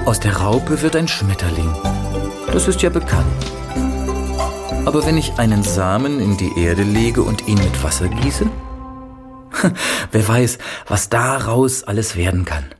Aus der Raupe wird ein Schmetterling. Das ist ja bekannt. Aber wenn ich einen Samen in die Erde lege und ihn mit Wasser gieße, wer weiß, was daraus alles werden kann.